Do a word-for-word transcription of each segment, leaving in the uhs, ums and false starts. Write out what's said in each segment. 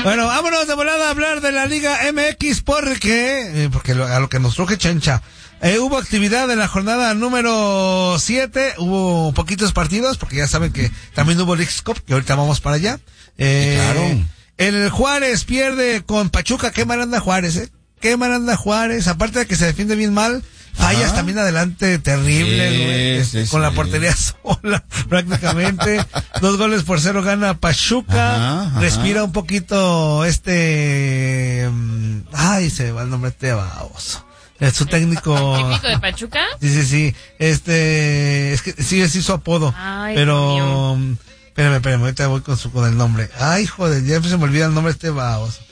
Bueno, vámonos de volada a hablar de la Liga M X porque, eh, porque lo, a lo que nos truje Chencha. Eh, hubo actividad en la jornada número siete, hubo poquitos partidos, porque ya saben que también hubo Leagues Cup, que ahorita vamos para allá. Eh, claro. El Juárez pierde con Pachuca, qué mal anda Juárez, eh. Qué mal anda Juárez, aparte de que se defiende bien mal, fallas Ajá. también adelante terribles, sí, güey, sí, con sí. la portería sola, prácticamente. Dos goles por cero gana Pachuca, ajá, ajá. respira un poquito este, ay, se me va el nombre este baboso. Es su técnico. ¿Técnico de Pachuca? Sí, sí, sí. Este, es que sí, es su apodo. Ay, pero, espérame, espérame, ahorita voy con su, con el nombre. Ay, joder, ya se me olvida el nombre de este baboso.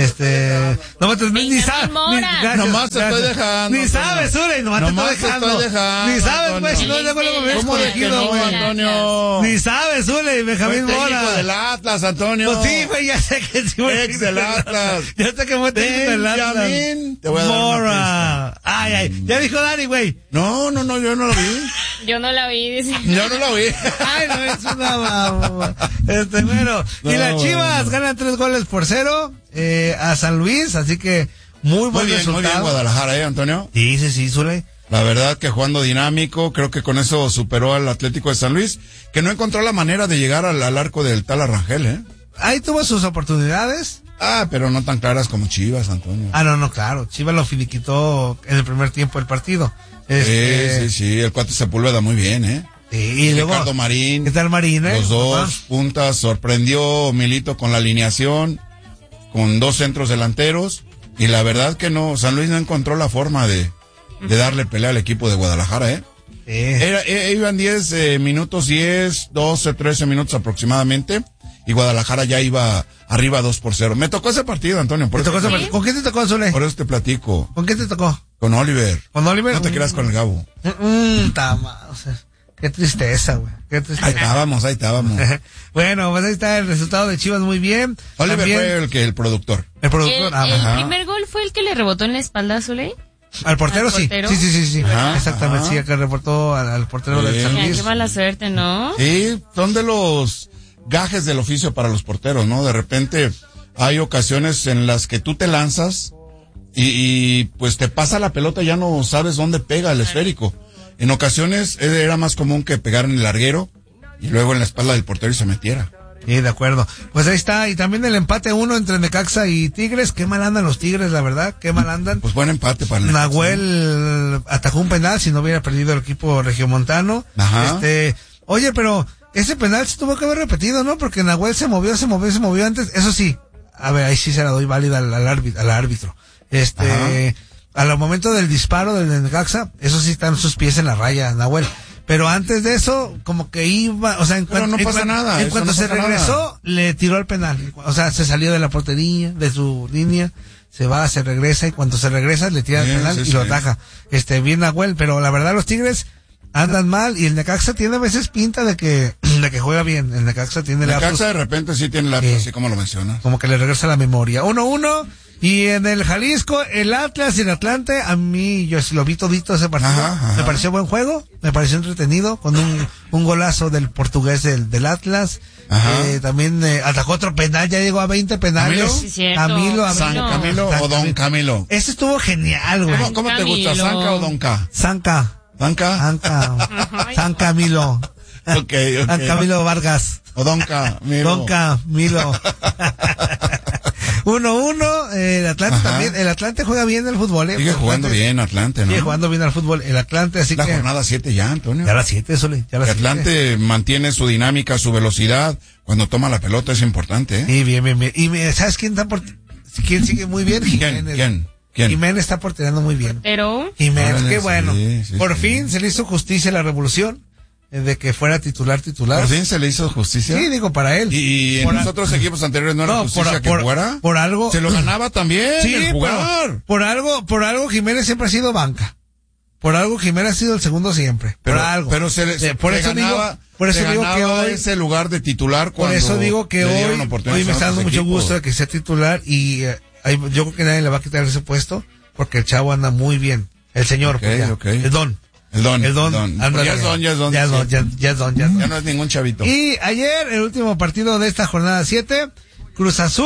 Este, no me ni, ni sabes, ni, gracias, nomás te gracias. estoy dejando. Ni sabes, Zure, nomás, nomás te estoy dejando. Estoy dejando ni sabes, güey, si no luego luego me ves corregido, güey. Antonio. Ni sabes, Zure, Benjamín Mora. Técnico del Atlas, Antonio. Pues sí, güey, ya sé que sí, güey. Ex del Atlas. Ya sé que fue técnico del Atlas. Benjamín. Te voy a dar Mora. Ay, ay, ya dijo Dani, güey. No, no, no, yo no lo vi. Yo no la vi, dice. Yo no lo vi. Ay, no, es una mamá. Este, bueno. No, y las Chivas bueno. ganan tres goles por cero. Eh, a San Luis, así que muy buen muy bien, resultado. Muy bien Guadalajara, ¿eh, Antonio? Sí, sí, sí, Zule. La verdad que jugando dinámico, creo que con eso superó al Atlético de San Luis, que no encontró la manera de llegar al, al arco del tal Arrangel, ¿eh? Ahí tuvo sus oportunidades. Ah, pero no tan claras como Chivas, Antonio. Ah, no, no, claro. Chivas lo finiquitó en el primer tiempo del partido. Este... Sí, sí, sí, el cuate Sepúlveda muy bien, ¿eh? Sí, y luego, Ricardo Marín. ¿Qué tal Marín, eh? Los dos Ajá. puntas, sorprendió Milito con la alineación, con dos centros delanteros, y la verdad que no, San Luis no encontró la forma de, de darle pelea al equipo de Guadalajara, ¿eh? Sí. Era, eh, iban diez eh, minutos, diez, doce, trece minutos aproximadamente, y Guadalajara ya iba arriba dos por cero. Me tocó ese partido, Antonio. Por tocó eso, ese ¿Con quién te tocó, Zule? Por eso te platico. ¿Con quién te tocó? Con Oliver. ¿Con Oliver? No te creas con el Gabo. Mmm, tama, o sea, qué tristeza, güey. Qué tristeza. Ahí estábamos, ahí estábamos. Bueno, pues ahí está el resultado de Chivas, muy bien. Oliver También, fue el que el productor. El productor, El, ah, el ajá. primer gol fue el que le rebotó en la espalda a Zule. Al portero, ¿Al sí. portero? Sí, sí, sí, sí. Ajá, Exactamente, ajá. sí, acá reportó al, al portero Sí. del San Luis. Qué mala suerte, ¿no? Sí, son de los gajes del oficio para los porteros, ¿no? De repente hay ocasiones en las que tú te lanzas y, y pues te pasa la pelota y ya no sabes dónde pega el esférico. En ocasiones era más común que pegar en el larguero y luego en la espalda del portero y se metiera. Sí, de acuerdo. Pues ahí está, y también el empate uno entre Necaxa y Tigres. Qué mal andan los Tigres, la verdad, qué mal andan. Pues buen empate para el Necaxa. Nahuel atajó un penal si no hubiera perdido el equipo regiomontano. Ajá. Este, oye, pero ese penal se tuvo que haber repetido, ¿no? Porque Nahuel se movió, se movió, se movió antes. Eso sí, a ver, ahí sí se la doy válida al, al árbitro, al árbitro. Este, Ajá. al momento del disparo del Necaxa, eso sí están sus pies en la raya, Nahuel. Pero antes de eso, como que iba, o sea, en, cuan, no en, pasa cuan, nada, en cuanto no se regresó, nada. le tiró el penal. O sea, se salió de la portería, de su línea, se va, se regresa, y cuando se regresa le tira sí, el penal sí, y sí. lo ataja. Este, bien Nahuel, pero la verdad los Tigres andan mal, y el Necaxa tiene a veces pinta de que, de que juega bien. El Necaxa tiene la lapsus. Necaxa de repente sí tiene lapsus, sí. así como lo mencionas. Como que le regresa la memoria. Uno, uno. Y en el Jalisco, el Atlas y el Atlante, a mí, yo lo vi todito ese partido. Ajá, ajá. Me pareció buen juego, me pareció entretenido, con un, un golazo del portugués del, del Atlas. Eh, también eh, atacó otro penal, ya llegó a veinte penales. ¿Camilo? Sí, cierto. Camilo, San Camilo. Camilo San o Don Camilo. Ese estuvo genial, güey. ¿Cómo, cómo te gusta, Sanca o Don K? Sanca. ¿Sanca? Sanca. San Camilo. Ok, ok. San Camilo Vargas. O Don Camilo. Don Camilo. Uno, uno, eh, el Atlante Ajá. también, el Atlante juega bien el fútbol, eh. Sigue jugando Atlante, bien Atlante, ¿no? Sigue jugando bien al fútbol, el Atlante, así la que. La jornada siete ya, Antonio. Ya la siete, Sole, ya la siete. El Atlante siete. mantiene su dinámica, su velocidad, cuando toma la pelota es importante, ¿eh? Sí, bien, bien, bien. Y ¿sabes quién está por, quién sigue muy bien? Jiménez. ¿Quién? ¿Quién? ¿Quién? Jiménez está porteando muy bien. Pero. Jiménez, qué sí, bueno. Sí, por sí. fin se le hizo justicia a la revolución. De que fuera titular, titular. ¿Por fin se le hizo justicia? Sí, digo, para él. ¿Y, y en los otros equipos anteriores no era no, justicia por, que por, fuera? Por algo. Se lo ganaba también, sí, el jugar. Pero, por algo, por algo Jiménez siempre ha sido banca. Por algo Jiménez ha sido el segundo siempre. Pero, por algo. Pero se le se, por se eso ganaba, digo, por eso se digo ganaba que hoy ese lugar de titular cuando por eso digo que hoy, hoy me está dando mucho equipos. gusto de que sea titular y eh, hay, yo creo que nadie le va a quitar ese puesto porque el chavo anda muy bien. El señor, okay, pues ya, okay. el don. El don. El don. don. Anda, ya es don, ya es don. Ya es don, ya, ya es don, ya es don. Ya no es ningún chavito. Y ayer, el último partido de esta jornada siete, Cruz Azul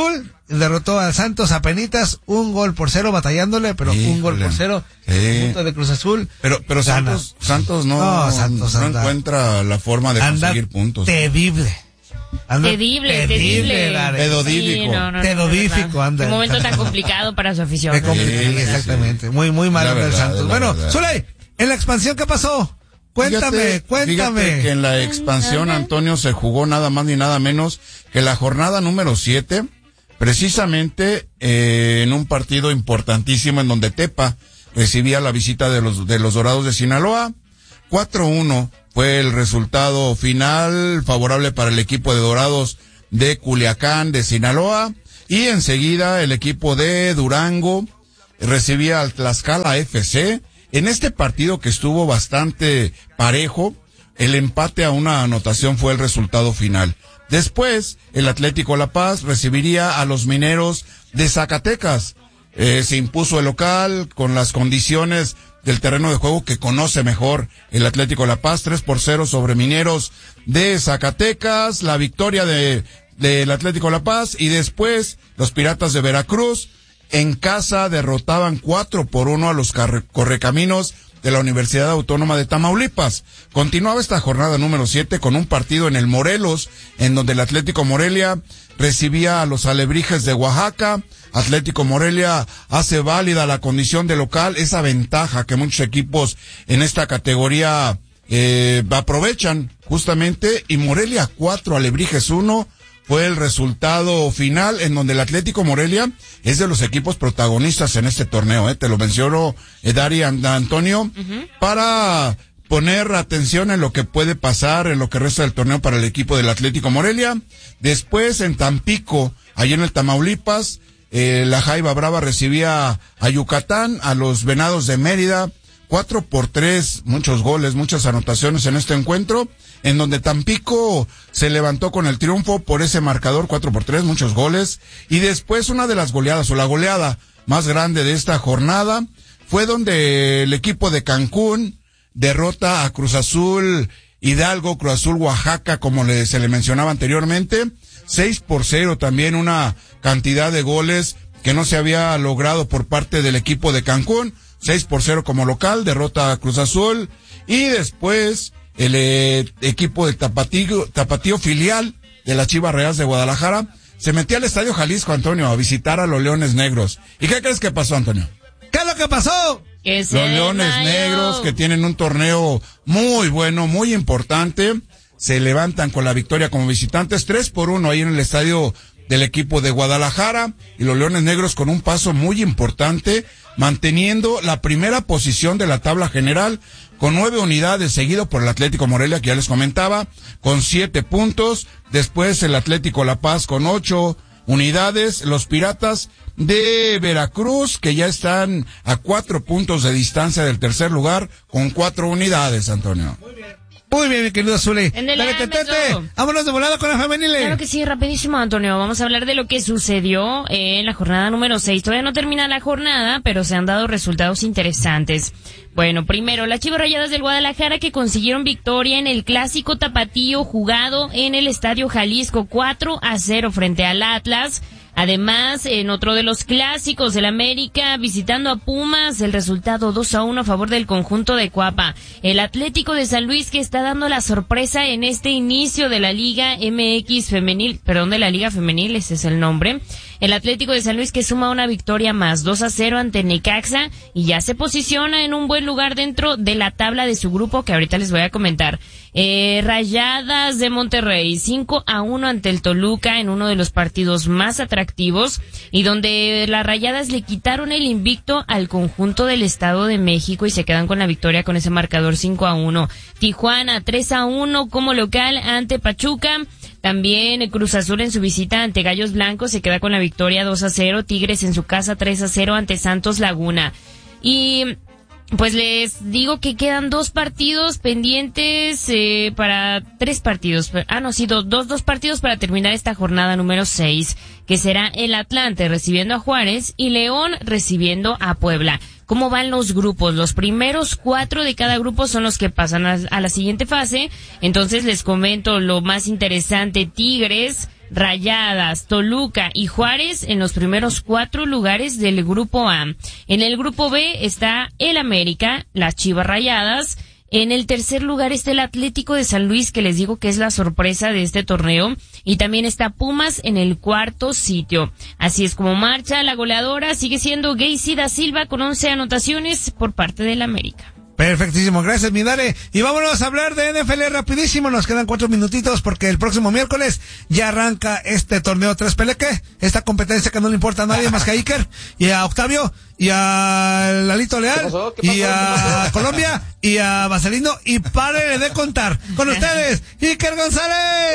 derrotó al Santos apenitas, un gol por cero, batallándole, pero Híjole. un gol por cero. Sí. Punto de Cruz Azul. Pero, pero Gana. Santos, Santos no, No, Santos no anda- encuentra la forma de Anda conseguir puntos. terrible. Anda Tedible, tedible. Dare. Pedodífico. Sí, no, no, no, Pedodífico, de verdad. anda. Qué momento tan complicado para su afición. De compli- Sí, sí, sí, exactamente. Muy, muy mal La anda el verdad, Santos. la Bueno, verdad. Zuley, en la expansión, ¿qué pasó? Cuéntame, Fíjate- cuéntame. Fíjate que en la expansión, Antonio, se jugó nada más ni nada menos que la jornada número siete, precisamente eh, en un partido importantísimo en donde Tepa recibía la visita de los, de los Dorados de Sinaloa. cuatro uno fue el resultado final favorable para el equipo de Dorados de Culiacán, de Sinaloa. Y enseguida el equipo de Durango recibía al Tlaxcala F C. En este partido que estuvo bastante parejo, el empate a una anotación fue el resultado final. Después, el Atlético La Paz recibiría a los Mineros de Zacatecas. Eh, se impuso el local con las condiciones del terreno de juego que conoce mejor el Atlético La Paz, tres por cero sobre Mineros de Zacatecas, la victoria de del Atlético La Paz, y después los Piratas de Veracruz en casa derrotaban cuatro por uno a los carre- correcaminos de la Universidad Autónoma de Tamaulipas. Continuaba esta jornada número siete con un partido en el Morelos, en donde el Atlético Morelia recibía a los Alebrijes de Oaxaca. Atlético Morelia hace válida la condición de local, esa ventaja que muchos equipos en esta categoría eh, aprovechan justamente, y Morelia cuatro, Alebrijes uno. Fue el resultado final en donde el Atlético Morelia es de los equipos protagonistas en este torneo, ¿eh? Te lo menciono, eh, Dari and- Antonio, uh-huh. para poner atención en lo que puede pasar en lo que resta del torneo para el equipo del Atlético Morelia. Después en Tampico, allí en el Tamaulipas, eh, la Jaiba Brava recibía a Yucatán, a los Venados de Mérida, cuatro por tres, muchos goles, muchas anotaciones en este encuentro, en donde Tampico se levantó con el triunfo por ese marcador, cuatro por tres, muchos goles. Y después una de las goleadas, o la goleada más grande de esta jornada, fue donde el equipo de Cancún derrota a Cruz Azul Hidalgo, Cruz Azul Oaxaca, como le, se le mencionaba anteriormente, seis por cero, también una cantidad de goles que no se había logrado por parte del equipo de Cancún, seis por cero como local, derrota a Cruz Azul. Y después el eh, equipo de Tapatío, Tapatío filial de las Chivas Rayadas de Guadalajara se metió al Estadio Jalisco, Antonio, a visitar a los Leones Negros. ¿Y qué crees que pasó, Antonio? ¿Qué es lo que pasó? Que se Los Leones desmayó. Negros, que tienen un torneo muy bueno, muy importante, se levantan con la victoria como visitantes, tres por uno ahí en el estadio del equipo de Guadalajara, y los Leones Negros con un paso muy importante, manteniendo la primera posición de la tabla general, con nueve unidades, seguido por el Atlético Morelia, que ya les comentaba, con siete puntos. Después el Atlético La Paz con ocho unidades. Los Piratas de Veracruz, que ya están a cuatro puntos de distancia del tercer lugar, con cuatro unidades, Antonio. Muy bien. Muy bien, mi querido Zuli. En el Dale, ámbito. tetete. Vámonos de volada con la femenil. Claro que sí, rapidísimo, Antonio. Vamos a hablar de lo que sucedió en la jornada número seis. Todavía no termina la jornada, pero se han dado resultados interesantes. Bueno, primero, las Chivas Rayadas del Guadalajara, que consiguieron victoria en el clásico tapatío jugado en el Estadio Jalisco, cuatro a cero frente al Atlas. Además, en otro de los clásicos, el América visitando a Pumas, el resultado dos a uno a favor del conjunto de Cuapa. El Atlético de San Luis, que está dando la sorpresa en este inicio de la Liga M X Femenil, perdón, de la Liga Femenil, ese es el nombre. El Atlético de San Luis, que suma una victoria más, dos a cero ante Necaxa, y ya se posiciona en un buen lugar dentro de la tabla de su grupo, que ahorita les voy a comentar. Eh, Rayadas de Monterrey, cinco a uno ante el Toluca, en uno de los partidos más atractivos, y donde las Rayadas le quitaron el invicto al conjunto del Estado de México y se quedan con la victoria con ese marcador cinco a uno. Tijuana, tres a uno como local ante Pachuca. También Cruz Azul en su visita ante Gallos Blancos se queda con la victoria dos a cero. Tigres en su casa tres a cero ante Santos Laguna. Y pues les digo que quedan dos partidos pendientes eh, para tres partidos. Ah, no, sí, dos, dos, dos partidos para terminar esta jornada número seis, que será el Atlante recibiendo a Juárez y León recibiendo a Puebla. ¿Cómo van los grupos? Los primeros cuatro de cada grupo son los que pasan a, a la siguiente fase. Entonces les comento lo más interesante. Tigres Rayadas, Toluca y Juárez en los primeros cuatro lugares del grupo A. En el grupo B está el América, las Chivas Rayadas. En el tercer lugar está el Atlético de San Luis, que les digo que es la sorpresa de este torneo. Y también está Pumas en el cuarto sitio. Así es como marcha la goleadora. Sigue siendo Geisy da Silva con once anotaciones por parte del América. Perfectísimo, gracias mi Dare. Y vámonos a hablar de N F L rapidísimo, nos quedan cuatro minutitos porque el próximo miércoles ya arranca este torneo tres Peleque, esta competencia que no le importa a nadie más que a Iker, y a Octavio, y a Lalito Leal, ¿Qué pasó? ¿Qué pasó? Y a Colombia, y a Vaselino, y párele de contar. Con ustedes, Iker González.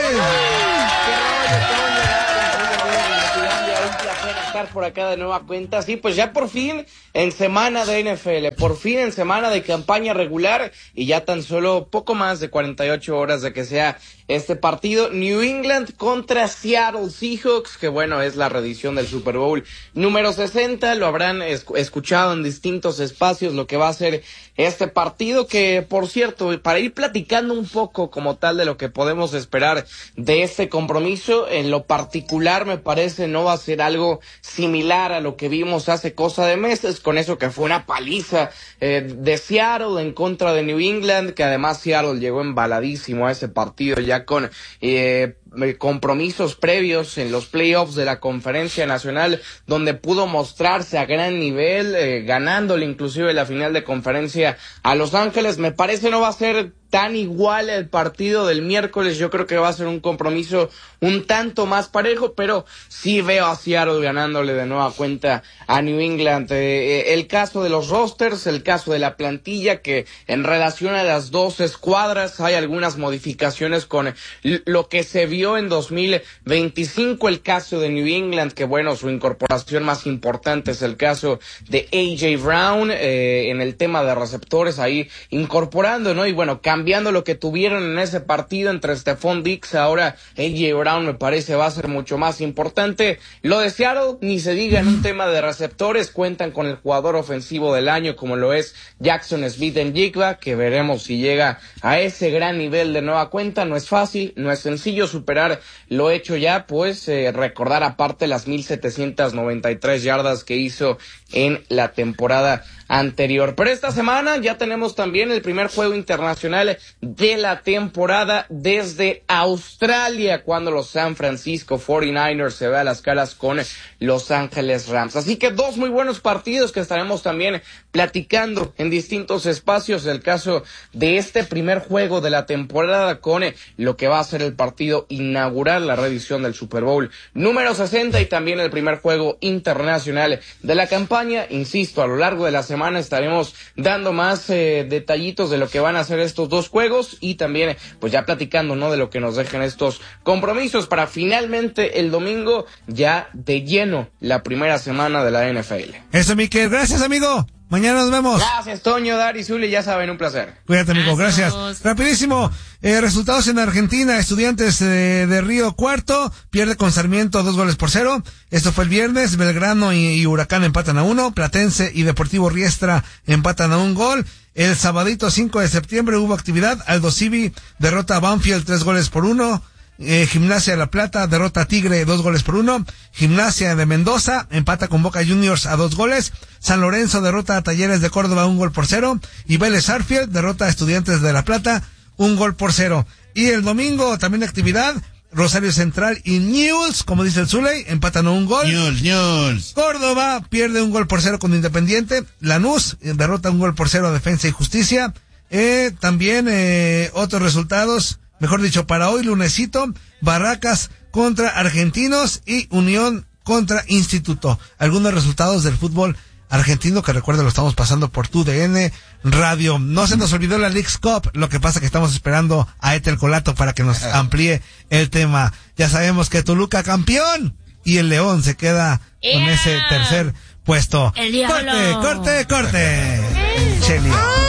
Por acá de nueva cuenta, sí, pues ya por fin en semana de N F L, por fin en semana de campaña regular y ya tan solo poco más de cuarenta y ocho horas de que sea este partido, New England contra Seattle Seahawks, que bueno, es la reedición del Super Bowl número sesenta, lo habrán es- escuchado en distintos espacios lo que va a ser este partido, que por cierto, para ir platicando un poco como tal de lo que podemos esperar de este compromiso, en lo particular me parece no va a ser algo similar a lo que vimos hace cosa de meses, con eso que fue una paliza eh, de Seattle en contra de New England, que además Seattle llegó embaladísimo a ese partido ya con eh, compromisos previos en los playoffs de la Conferencia Nacional, donde pudo mostrarse a gran nivel, eh, ganándole inclusive la final de conferencia a Los Ángeles. Me parece no va a ser tan igual el partido del miércoles, yo creo que va a ser un compromiso un tanto más parejo, pero sí veo a Seattle ganándole de nueva cuenta a New England. Eh, el caso de los rosters, el caso de la plantilla, que en relación a las dos escuadras hay algunas modificaciones con lo que se vio en dos mil veinticinco, el caso de New England, que bueno, su incorporación más importante es el caso de A J Brown, eh, en el tema de receptores, ahí incorporando, ¿no? Y bueno, cambiando lo que tuvieron en ese partido entre Stephon Diggs, ahora A J Brown me parece va a ser mucho más importante. Lo de Seattle, ni se diga en un tema de receptores, cuentan con el jugador ofensivo del año como lo es Jackson Smith-Njigba, que veremos si llega a ese gran nivel de nueva cuenta. No es fácil, no es sencillo superar lo hecho ya, pues eh, recordar aparte las mil setecientas noventa y tres yardas que hizo en la temporada anterior. Pero esta semana ya tenemos también el primer juego internacional de la temporada desde Australia, cuando los San Francisco cuarenta y nueve ers se ve a las caras con Los Ángeles Rams. Así que dos muy buenos partidos que estaremos también platicando en distintos espacios. El caso de este primer juego de la temporada con lo que va a ser el partido inaugural, la reedición del Super Bowl número sesenta, y también el primer juego internacional de la campaña. Insisto, a lo largo de la semana estaremos dando más eh, detallitos de lo que van a ser estos dos juegos y también pues ya platicando, ¿no?, de lo que nos dejen estos compromisos para finalmente el domingo ya de lleno la primera semana de la N F L. Eso, Miquel, gracias amigo. Mañana nos vemos. Gracias, Toño, Dari, Zuli, ya saben, un placer. Cuídate, amigo, gracias. Rapidísimo, eh, resultados en Argentina. Estudiantes eh, de Río Cuarto pierde con Sarmiento dos goles por cero. Esto fue el viernes. Belgrano y, y Huracán empatan a uno. Platense y Deportivo Riestra empatan a un gol. El sabadito cinco de septiembre hubo actividad. Aldo Civi derrota a Banfield tres goles por uno. Eh, Gimnasia de La Plata derrota a Tigre dos goles por uno. Gimnasia de Mendoza empata con Boca Juniors a dos goles. San Lorenzo derrota a Talleres de Córdoba un gol por cero. Y Vélez Sarsfield derrota a Estudiantes de La Plata un gol por cero. Y el domingo también actividad. Rosario Central y Newell's, como dice el Zuley, empatan a un gol. Newell's, Newell's. Córdoba pierde un gol por cero con Independiente. Lanús derrota un gol por cero a Defensa y Justicia. Eh, también eh, otros resultados. Mejor dicho, para hoy, lunesito, Barracas contra Argentinos y Unión contra Instituto. Algunos resultados del fútbol argentino que recuerda lo estamos pasando por tu D N Radio. No se nos olvidó la Leagues Cup, lo que pasa que estamos esperando a Etel Colato para que nos amplíe el tema. Ya sabemos que Toluca campeón y el León se queda con yeah. ese tercer puesto. El diablo. Corte, corte, corte. Chelio.